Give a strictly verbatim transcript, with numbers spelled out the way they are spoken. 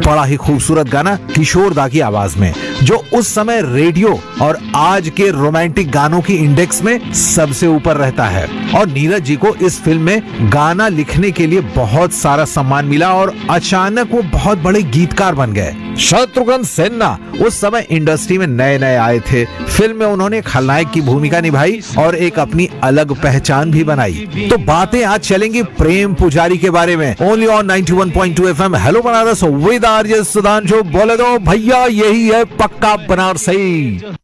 बड़ा ही खूबसूरत गाना किशोर दा की आवाज में, जो उस समय रेडियो और आज के रोमांटिक गानों की इंडेक्स में सबसे ऊपर रहता है। और नीरज जी को इस फिल्म में गाना लिखने के लिए बहुत सारा सम्मान मिला और अचानक वो बहुत बड़े गीतकार बन गए। शत्रुघ्न सिन्हा उस समय इंडस्ट्री में नए नए आए थे। फिल्म में उन्होंने खलनायक की भूमिका निभाई और एक अपनी अलग पहचान भी बनाई। तो बातें आज चलेंगी प्रेम पुजारी के बारे में, only on ninety one point two FM hello Banaras with RJ Sudhanshu. बोले दो भैया, यही है पक्का बनारसी।